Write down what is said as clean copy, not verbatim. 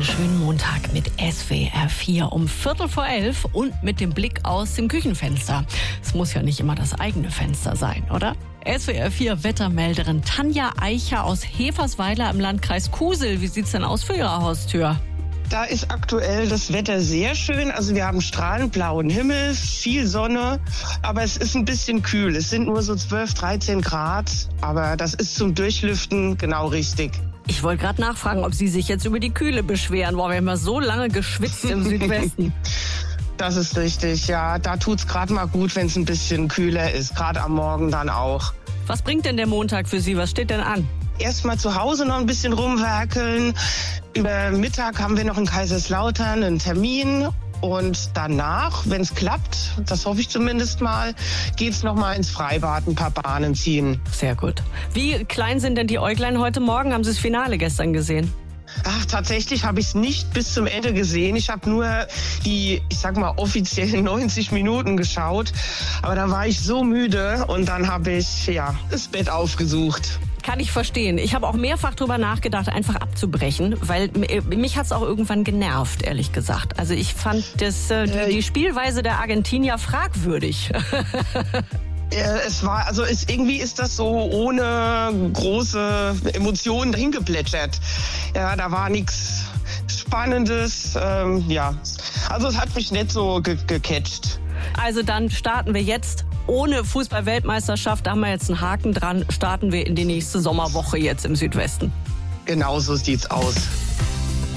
einen schönen Montag mit SWR 4 um 11:15 und mit dem Blick aus dem Küchenfenster. Es muss ja nicht immer das eigene Fenster sein, oder? SWR 4 Wettermelderin Tanja Eicher aus Hefersweiler im Landkreis Kusel. Wie sieht's denn aus für Ihre Haustür? Da ist aktuell das Wetter sehr schön. Also wir haben strahlend blauen Himmel, viel Sonne, aber es ist ein bisschen kühl. Es sind nur so 12, 13 Grad, aber das ist zum Durchlüften genau richtig. Ich wollte gerade nachfragen, ob Sie sich jetzt über die Kühle beschweren. Boah, wir haben ja so lange geschwitzt im Südwesten. Das ist richtig, ja. Da tut's gerade mal gut, wenn es ein bisschen kühler ist, gerade am Morgen dann auch. Was bringt denn der Montag für Sie? Was steht denn an? Erstmal zu Hause noch ein bisschen rumwerkeln. Über Mittag haben wir noch in Kaiserslautern einen Termin. Und danach, wenn es klappt, das hoffe ich zumindest mal, geht's noch mal ins Freibad, ein paar Bahnen ziehen. Sehr gut. Wie klein sind denn die Äuglein heute Morgen? Haben Sie das Finale gestern gesehen? Ach, tatsächlich habe ich es nicht bis zum Ende gesehen. Ich habe nur die, ich sag mal, offiziellen 90 Minuten geschaut. Aber da war ich so müde und dann habe ich, das Bett aufgesucht. Kann ich verstehen. Ich habe auch mehrfach drüber nachgedacht, einfach abzubrechen, weil mich hat's auch irgendwann genervt, ehrlich gesagt. Also ich fand die Spielweise der Argentinier fragwürdig. Irgendwie ist das so ohne große Emotionen dahin geplätschert. Ja, da war nichts Spannendes. Also es hat mich nicht so gecatcht. Also dann starten wir jetzt ohne Fußball-Weltmeisterschaft. Da haben wir jetzt einen Haken dran. Starten wir in die nächste Sommerwoche jetzt im Südwesten. Genau so sieht's aus.